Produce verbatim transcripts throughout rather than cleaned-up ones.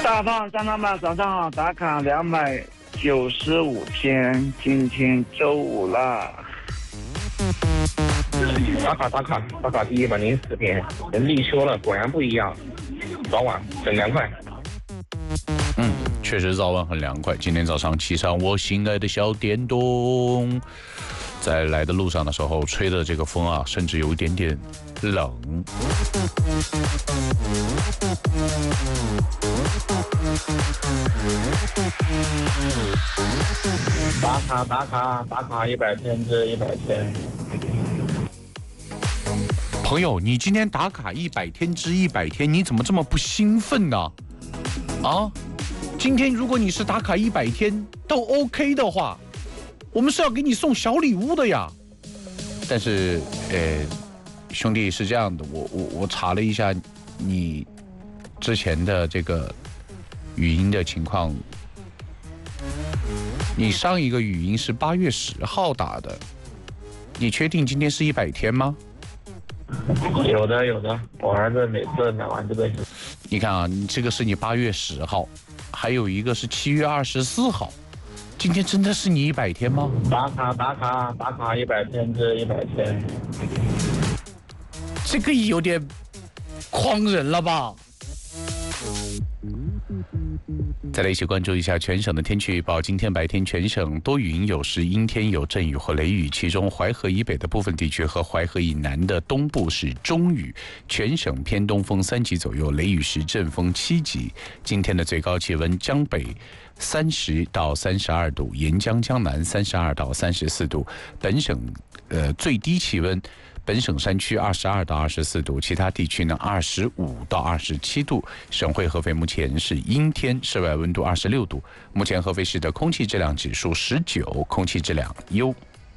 大胖张老板早上好，打卡两百九十五天，今天周五了。 打卡打卡打卡第一百零四天，人立秋了，果然不一样，早晚很凉快。 嗯，确实早晚很凉快。今天早上骑上我心爱的小电动，在来的路上的时候，吹的这个风啊，甚至有一点点冷。 打卡打卡打卡一百天至一百天。 朋友，你今天打卡一百天至一百天，你怎么这么不兴奋呢？啊，今天如果你是打卡一百天都 OK 的话，我们是要给你送小礼物的呀。但是，呃，兄弟是这样的，我我我查了一下你之前的这个语音的情况，你上一个语音是八月十号打的，你确定今天是一百天吗？ 有的有的，我儿子每次买完这个， 你看啊，你这个是你八月十号，还有一个是七月二十四号，今天真的是你一百天吗？ 打卡打卡打卡一百天至一百天， 这个有点诓人了吧？再来一起关注一下全省的天气预报。今天白天全省多云有时阴天，有阵雨或雷雨，其中淮河以北的部分地区和淮河以南的东部是中雨，全省偏东风三级左右，雷雨时阵风七级。今天的最高气温江北三十到三十二度，沿江江南三十二到三十四度。本省呃最低气温。本省山区二十二到二十四度，其他地区呢二十五到二十七度。省会合肥目前是阴天，室外温度二十六度。目前合肥市的空气质量指数十九，空气质量优。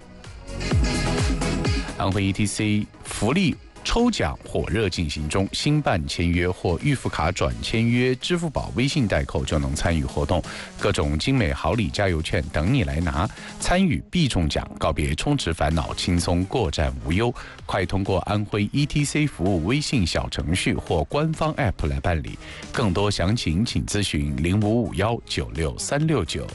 安徽 E T C 福利抽奖火热进行中，新办签约或预付卡转签约、支付宝、微信代扣就能参与活动，各种精美好礼加油券等你来拿，参与必中奖，告别充值烦恼，轻松过站无忧。快通过安徽 E T C 服务微信小程序或官方 App 来办理，更多详情请咨询零五五幺九六三六九。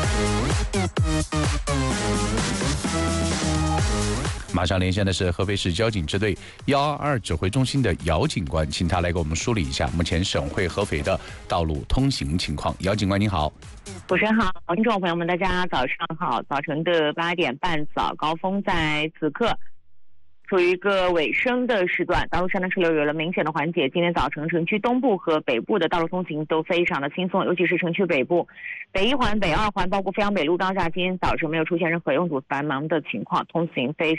马上连线的是合肥市交警支队一二二指挥中心的姚警官，请他来给我们梳理一下目前省会合肥的道路通行情况。姚警官您好。 主持人好，听众朋友们大家早上好。早晨的八点半早高峰在此刻处于一个尾声的时段，道路上的车流有了明显的缓解。今天早晨城区东部和北部的道路通行都非常的轻松，尤其是城区北部北一环、北二环包括飞扬北路、高架，今天早晨没有出现任何拥堵繁忙的情况，通行非